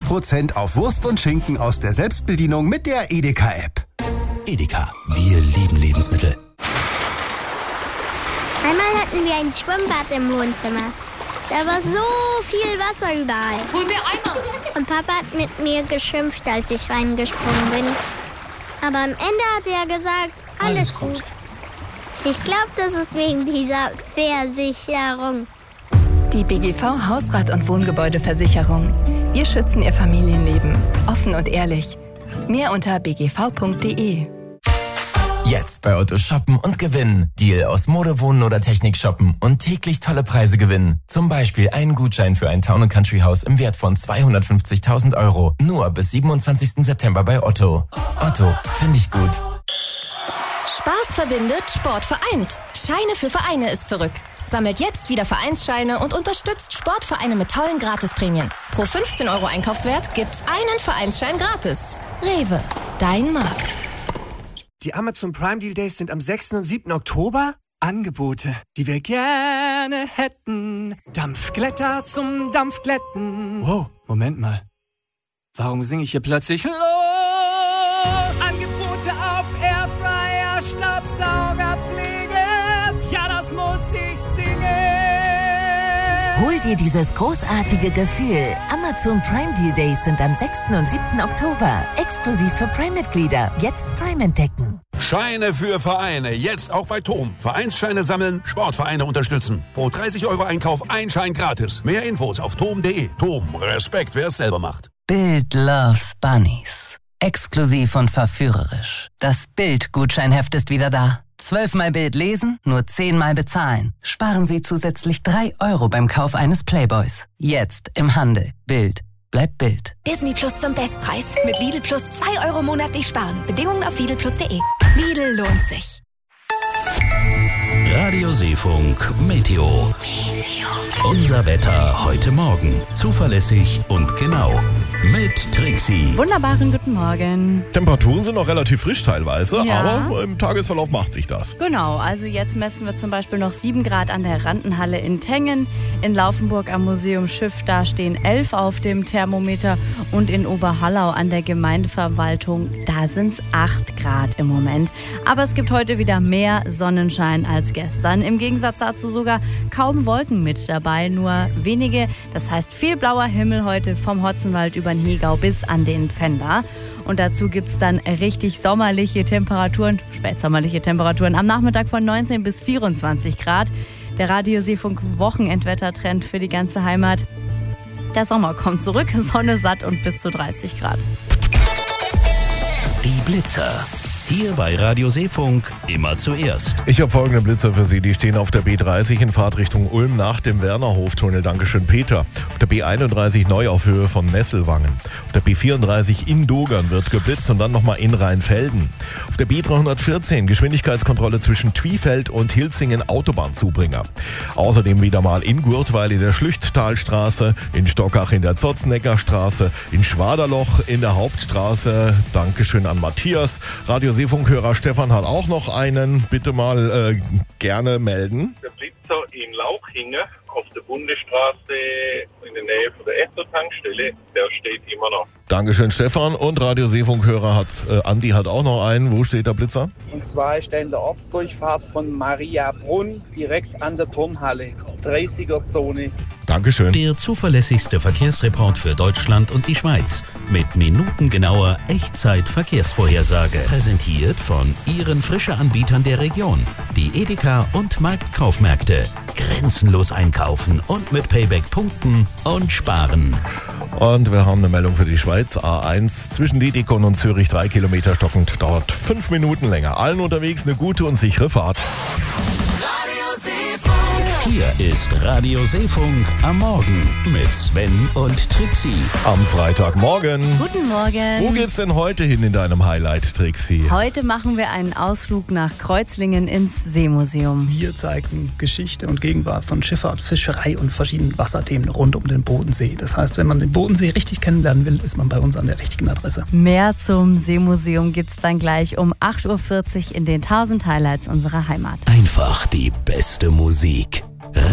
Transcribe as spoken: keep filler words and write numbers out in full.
Prozent auf Wurst und Schinken aus der Selbstbedienung mit der Edeka-App. Edeka, wir lieben Lebensmittel. Einmal hatten wir ein Schwimmbad im Wohnzimmer. Da war so viel Wasser überall. Hol mir Eimer! Und Papa hat mit mir geschimpft, als ich reingesprungen bin. Aber am Ende hat er gesagt, alles, alles gut. gut. Ich glaube, das ist wegen dieser Versicherung. Die B G V Hausrat- und Wohngebäudeversicherung. Wir schützen Ihr Familienleben. Offen und ehrlich. Mehr unter b g v punkt d e. Jetzt bei Otto shoppen und gewinnen. Deal aus Mode, Wohnen oder Technik shoppen und täglich tolle Preise gewinnen. Zum Beispiel einen Gutschein für ein Town- und Country-Haus im Wert von zweihundertfünfzigtausend Euro. Nur bis siebenundzwanzigsten September bei Otto. Otto, finde ich gut. Spaß verbindet, Sport vereint. Scheine für Vereine ist zurück. Sammelt jetzt wieder Vereinsscheine und unterstützt Sportvereine mit tollen Gratisprämien. Pro fünfzehn Euro Einkaufswert gibt's einen Vereinsschein gratis. Rewe, dein Markt. Die Amazon Prime Deal Days sind am sechsten und siebten Oktober. Angebote, die wir gerne hätten. Dampfglätter zum Dampfglätten. Wow, Moment mal. Warum singe ich hier plötzlich los? Angebote auf Airfryer, Staubsaugerpflege. Ja, das muss ich singen. Hol dir dieses großartige Gefühl. Amazon Prime Deal Days sind am sechsten und siebten Oktober. Exklusiv für Prime-Mitglieder. Jetzt Prime entdecken. Scheine für Vereine. Jetzt auch bei Tom. Vereinsscheine sammeln, Sportvereine unterstützen. Pro dreißig Euro Einkauf ein Schein gratis. Mehr Infos auf tom punkt de. Tom, Respekt, wer es selber macht. Bild loves Bunnies. Exklusiv und verführerisch. Das Bild-Gutscheinheft ist wieder da. Zwölfmal Bild lesen, nur zehnmal bezahlen. Sparen Sie zusätzlich drei Euro beim Kauf eines Playboys. Jetzt im Handel. Bild. Bleibt Bild. Disney Plus zum Bestpreis. Mit Lidl Plus zwei Euro monatlich sparen. Bedingungen auf lidl plus punkt de. Lidl lohnt sich. Radio Seefunk Meteo. Meteo. Unser Wetter heute Morgen. Zuverlässig und genau. Mit Trixie. Wunderbaren guten Morgen. Temperaturen sind noch relativ frisch teilweise, ja. aber im Tagesverlauf macht sich das. Genau, also jetzt messen wir zum Beispiel noch sieben Grad an der Randenhalle in Tengen. In Laufenburg am Museum Schiff, da stehen elf auf dem Thermometer. Und in Oberhallau an der Gemeindeverwaltung, da sind es acht Grad im Moment. Aber es gibt heute wieder mehr Sonnenschein als gestern. Im Gegensatz dazu sogar kaum Wolken mit dabei, nur wenige. Das heißt viel blauer Himmel heute vom Hotzenwald über den Hegau bis an den Pfänder. Und dazu gibt es dann richtig sommerliche Temperaturen, spätsommerliche Temperaturen am Nachmittag von neunzehn bis vierundzwanzig Grad. Der Radio Seefunk Wochenendwettertrend für die ganze Heimat. Der Sommer kommt zurück, Sonne satt und bis zu dreißig Grad. Die Blitzer. Hier bei Radio Seefunk immer zuerst. Ich habe folgende Blitzer für Sie. Die stehen auf der B dreißig in Fahrtrichtung Ulm nach dem Wernerhoftunnel. Dankeschön, Peter. Auf der B einunddreißig neu auf Höhe von Nesselwangen. Auf der B vierunddreißig in Dogern wird geblitzt und dann nochmal in Rheinfelden. Auf der B dreihundertvierzehn Geschwindigkeitskontrolle zwischen Twiefeld und Hilsingen Autobahnzubringer. Außerdem wieder mal in Gurtweil in der Schlüchttalstraße, in Stockach in der Zotzneckerstraße, in Schwaderloch in der Hauptstraße. Dankeschön an Matthias. Radio Seefunkhörer Stefan hat auch noch einen. Bitte mal äh, gerne melden. Der Blitzer in Lauchingen auf der Bundesstraße in der Nähe von der Esso-Tankstelle, der steht immer noch. Dankeschön, Stefan. Und Radio Seefunkhörer hat, äh, Andi hat auch noch einen. Wo steht der Blitzer? Und zwar ist der in der Ortsdurchfahrt von Mariabrunn direkt an der Turnhalle. dreißiger Zone. Dankeschön. Der zuverlässigste Verkehrsreport für Deutschland und die Schweiz. Mit minutengenauer Echtzeit-Verkehrsvorhersage. Präsentiert von Ihren Frische-Anbietern der Region. Die Edeka und Marktkaufmärkte. Grenzenlos einkaufen und mit Payback punkten und sparen. Und wir haben eine Meldung für die Schweiz. A eins zwischen Dietikon und Zürich, drei Kilometer stockend, dauert fünf Minuten länger. Allen unterwegs eine gute und sichere Fahrt. Hier ist Radio Seefunk am Morgen mit Sven und Trixie. Am Freitagmorgen. Guten Morgen. Wo geht's denn heute hin in deinem Highlight, Trixie? Heute machen wir einen Ausflug nach Kreuzlingen ins Seemuseum. Hier zeigen Geschichte und Gegenwart von Schifffahrt, Fischerei und verschiedenen Wasserthemen rund um den Bodensee. Das heißt, wenn man den Bodensee richtig kennenlernen will, ist man bei uns an der richtigen Adresse. Mehr zum Seemuseum gibt's dann gleich um acht Uhr vierzig in den tausend Highlights unserer Heimat. Einfach die beste Musik.